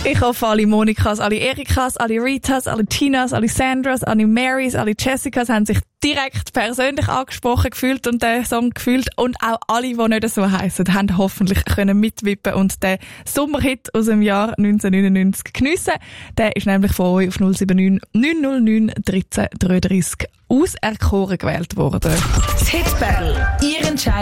Ich hoffe, alle Monikas, alle Erikas, alle Ritas, alle Tinas, alle Sandras, alle Marys, alle Jessicas haben sich direkt persönlich angesprochen gefühlt und den Song gefühlt. Und auch alle, die nicht so heissen, haben hoffentlich können mitwippen und den Sommerhit aus dem Jahr 1999 geniessen. Der ist nämlich von euch auf 079 909 1333 auserkoren gewählt worden. Das Hit Battle. Ihr Entscheid